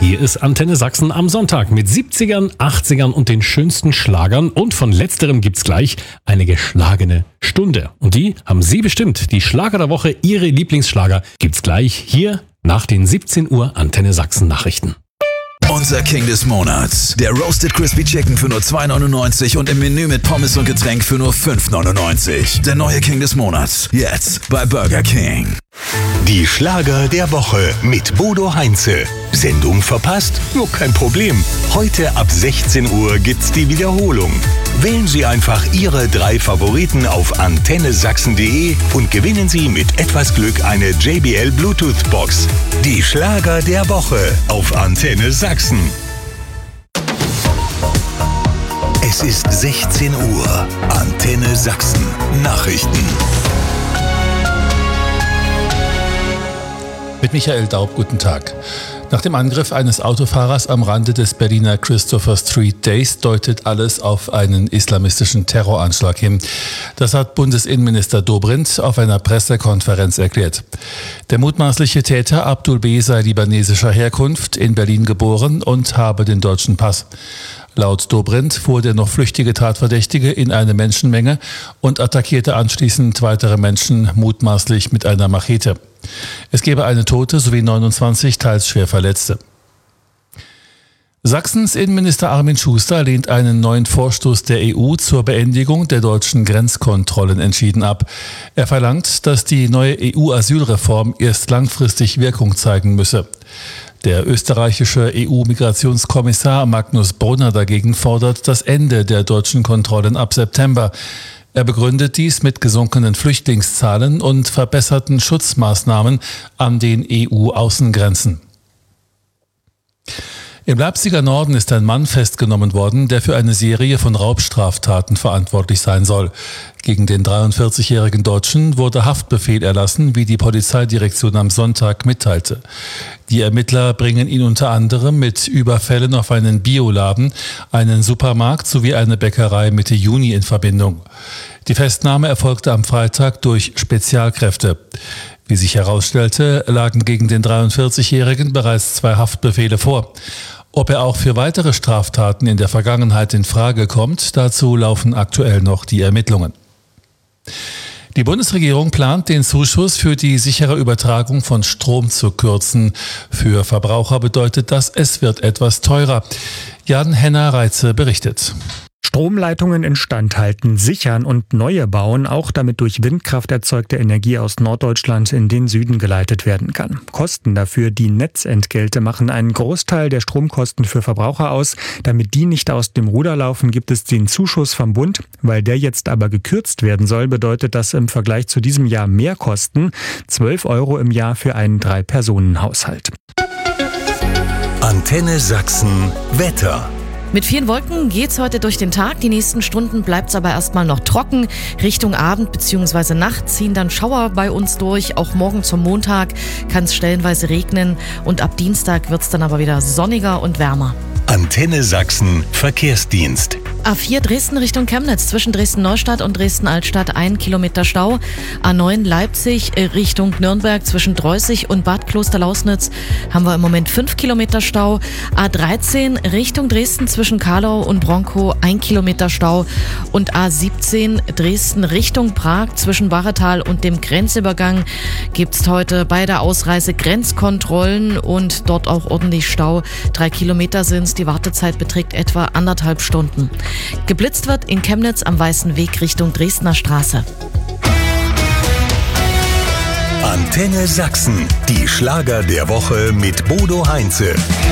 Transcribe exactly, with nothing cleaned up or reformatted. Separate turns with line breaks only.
Hier ist Antenne Sachsen am Sonntag mit siebzigern, achtzigern und den schönsten Schlagern. Und von letzterem gibt's gleich eine geschlagene Stunde. Und die haben Sie bestimmt. Die Schlager der Woche, Ihre Lieblingsschlager, gibt's gleich hier nach den siebzehn Uhr Antenne Sachsen Nachrichten.
Unser King des Monats. Der Roasted Crispy Chicken für nur zwei neunundneunzig und im Menü mit Pommes und Getränk für nur fünf neunundneunzig. Der neue King des Monats. Jetzt bei Burger King.
Die Schlager der Woche mit Bodo Heinze. Sendung verpasst? Nur kein Problem. Heute ab sechzehn Uhr gibt's die Wiederholung. Wählen Sie einfach Ihre drei Favoriten auf antenne sachsen punkt de und gewinnen Sie mit etwas Glück eine J B L Bluetooth Box. Die Schlager der Woche auf Antenne Sachsen. Es ist sechzehn Uhr. Antenne Sachsen. Nachrichten.
Mit Michael Daub, guten Tag. Nach dem Angriff eines Autofahrers am Rande des Berliner Christopher Street Days deutet alles auf einen islamistischen Terroranschlag hin. Das hat Bundesinnenminister Dobrindt auf einer Pressekonferenz erklärt. Der mutmaßliche Täter Abdul B. sei libanesischer Herkunft, in Berlin geboren und habe den deutschen Pass. Laut Dobrindt fuhr der noch flüchtige Tatverdächtige in eine Menschenmenge und attackierte anschließend weitere Menschen, mutmaßlich mit einer Machete. Es gebe eine Tote sowie neunundzwanzig teils schwer Verletzte. Sachsens Innenminister Armin Schuster lehnt einen neuen Vorstoß der E U zur Beendigung der deutschen Grenzkontrollen entschieden ab. Er verlangt, dass die neue E U-Asylreform erst langfristig Wirkung zeigen müsse. Der österreichische E U-Migrationskommissar Magnus Brunner dagegen fordert das Ende der deutschen Kontrollen ab September. Er begründet dies mit gesunkenen Flüchtlingszahlen und verbesserten Schutzmaßnahmen an den E U-Außengrenzen. Im Leipziger Norden ist ein Mann festgenommen worden, der für eine Serie von Raubstraftaten verantwortlich sein soll. Gegen den dreiundvierzigjährigen Deutschen wurde Haftbefehl erlassen, wie die Polizeidirektion am Sonntag mitteilte. Die Ermittler bringen ihn unter anderem mit Überfällen auf einen Bioladen, einen Supermarkt sowie eine Bäckerei Mitte Juni in Verbindung. Die Festnahme erfolgte am Freitag durch Spezialkräfte. Wie sich herausstellte, lagen gegen den dreiundvierzigjährigen bereits zwei Haftbefehle vor. Ob er auch für weitere Straftaten in der Vergangenheit in Frage kommt, dazu laufen aktuell noch die Ermittlungen. Die Bundesregierung plant, den Zuschuss für die sichere Übertragung von Strom zu kürzen. Für Verbraucher bedeutet das, es wird etwas teurer. Jan Henner-Reitze berichtet.
Stromleitungen instand halten, sichern und neue bauen, auch damit durch Windkraft erzeugte Energie aus Norddeutschland in den Süden geleitet werden kann. Kosten dafür, die Netzentgelte, machen einen Großteil der Stromkosten für Verbraucher aus. Damit die nicht aus dem Ruder laufen, gibt es den Zuschuss vom Bund. Weil der jetzt aber gekürzt werden soll, bedeutet das im Vergleich zu diesem Jahr mehr Kosten. zwölf Euro im Jahr für einen Drei-Personen-Haushalt.
Antenne Sachsen Wetter.
Mit vielen Wolken geht's heute durch den Tag. Die nächsten Stunden bleibt's aber erstmal noch trocken. Richtung Abend bzw. Nacht ziehen dann Schauer bei uns durch. Auch morgen zum Montag kann es stellenweise regnen. Und ab Dienstag wird's dann aber wieder sonniger und wärmer.
Antenne Sachsen Verkehrsdienst.
A vier Dresden Richtung Chemnitz, zwischen Dresden-Neustadt und Dresden-Altstadt ein Kilometer Stau. A neun Leipzig Richtung Nürnberg, zwischen Dreußig und Bad Klosterlausnitz haben wir im Moment fünf Kilometer Stau. A dreizehn Richtung Dresden, zwischen Karlau und Bronkow ein Kilometer Stau. Und A siebzehn Dresden Richtung Prag, zwischen Wahretal und dem Grenzübergang gibt's heute bei der Ausreise Grenzkontrollen und dort auch ordentlich Stau. Drei Kilometer sind's, die Wartezeit beträgt etwa anderthalb Stunden. Geblitzt wird in Chemnitz am Weißen Weg Richtung Dresdner Straße.
Antenne Sachsen, die Schlager der Woche mit Bodo Heinze.